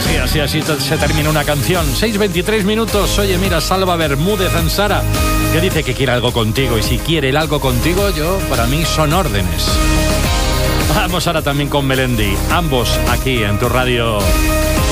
Así se termina una canción. 6:23 minutos. Oye, mira, Salva Bermúdez Ansara, que dice que quiere algo contigo. Y si quiere el algo contigo, para mí son órdenes. Vamos ahora también con Melendi. Ambos aquí en tu radio.